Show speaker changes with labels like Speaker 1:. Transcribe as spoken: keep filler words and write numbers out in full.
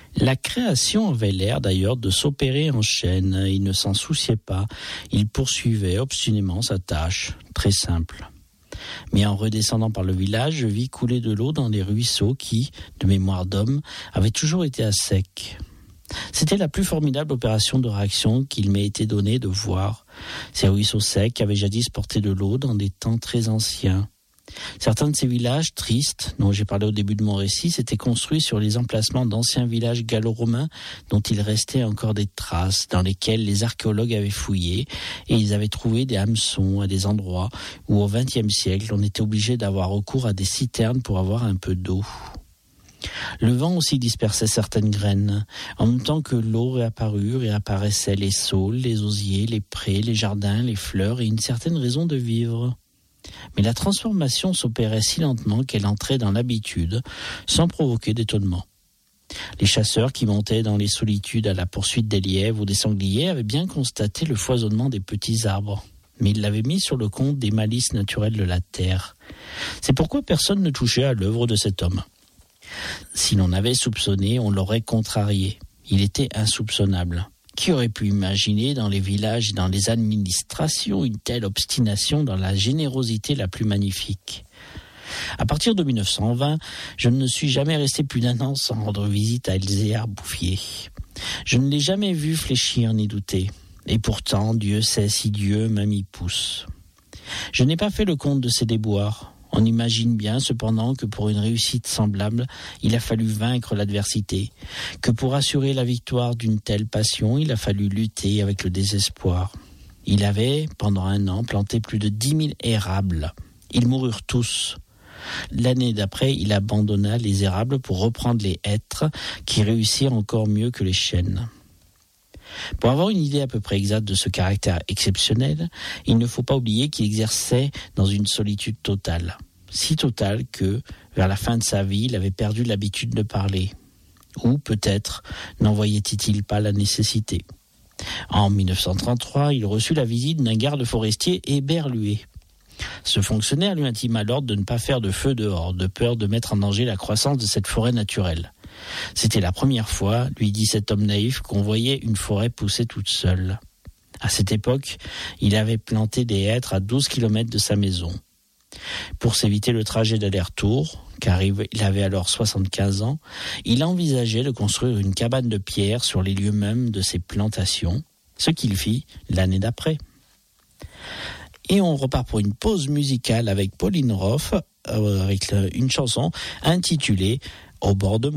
Speaker 1: La création avait l'air d'ailleurs de s'opérer en chaîne. Il ne s'en souciait pas. Il poursuivait obstinément sa tâche, très simple. Mais en redescendant par le village, je vis couler de l'eau dans les ruisseaux qui, de mémoire d'homme, avaient toujours été à sec. C'était la plus formidable opération de réaction qu'il m'ait été donné de voir. Ces ruisseaux secs avaient jadis porté de l'eau dans des temps très anciens. Certains de ces villages tristes, dont j'ai parlé au début de mon récit, s'étaient construits sur les emplacements d'anciens villages gallo-romains dont il restait encore des traces, dans lesquels les archéologues avaient fouillé, et ils avaient trouvé des hameçons à des endroits où au vingtième siècle on était obligé d'avoir recours à des citernes pour avoir un peu d'eau. Le vent aussi dispersait certaines graines, en même temps que l'eau réapparut, réapparaissaient les saules, les osiers, les prés, les jardins, les fleurs et une certaine raison de vivre. Mais la transformation s'opérait si lentement qu'elle entrait dans l'habitude, sans provoquer d'étonnement. Les chasseurs qui montaient dans les solitudes à la poursuite des lièvres ou des sangliers avaient bien constaté le foisonnement des petits arbres, mais ils l'avaient mis sur le compte des malices naturelles de la terre. C'est pourquoi personne ne touchait à l'œuvre de cet homme. Si l'on avait soupçonné, on l'aurait contrarié. Il était insoupçonnable. Qui aurait pu imaginer dans les villages et dans les administrations une telle obstination dans la générosité la plus magnifique ? À partir de mille neuf cent vingt, je ne suis jamais resté plus d'un an sans rendre visite à Elzéar Bouffier. Je ne l'ai jamais vu fléchir ni douter. Et pourtant, Dieu sait si Dieu m'a mis pouce. Je n'ai pas fait le compte de ses déboires. On imagine bien cependant que pour une réussite semblable, il a fallu vaincre l'adversité, que pour assurer la victoire d'une telle passion, il a fallu lutter avec le désespoir. Il avait, pendant un an, planté plus de dix mille érables. Ils moururent tous. L'année d'après, il abandonna les érables pour reprendre les hêtres, qui réussirent encore mieux que les chênes. Pour avoir une idée à peu près exacte de ce caractère exceptionnel, il ne faut pas oublier qu'il exerçait dans une solitude totale. Si totale que, vers la fin de sa vie, il avait perdu l'habitude de parler. Ou, peut-être, n'en voyait-il pas la nécessité. En mille neuf cent trente-trois, il reçut la visite d'un garde forestier éberlué. Ce fonctionnaire lui intima l'ordre de ne pas faire de feu dehors, de peur de mettre en danger la croissance de cette forêt naturelle. C'était la première fois, lui dit cet homme naïf, qu'on voyait une forêt pousser toute seule. À cette époque, il avait planté des hêtres à douze kilomètres de sa maison. Pour s'éviter le trajet d'aller-retour, car il avait alors soixante-quinze ans, il envisageait de construire une cabane de pierre sur les lieux mêmes de ses plantations, ce qu'il fit l'année d'après. Et on repart pour une pause musicale avec Pauline Roth, euh, avec une chanson intitulée « Au bord de moi ».